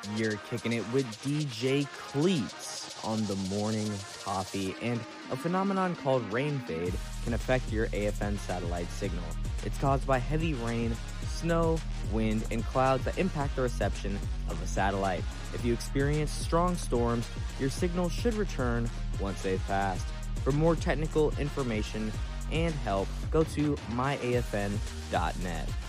You're kicking it with DJ Cleats on the morning coffee, and a phenomenon called rain fade can affect your AFN satellite signal. It's caused by heavy rain, snow, wind, and clouds that impact the reception of a satellite. If you experience strong storms, your signal should return once they've passed. For more technical information and help, go to myafn.net.